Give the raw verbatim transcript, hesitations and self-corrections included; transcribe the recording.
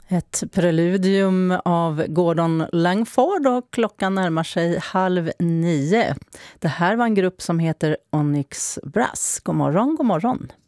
Ett preludium av Gordon Langford och klockan närmar sig halv nio. Det här var en grupp som heter Onyx Brass. God morgon, god morgon.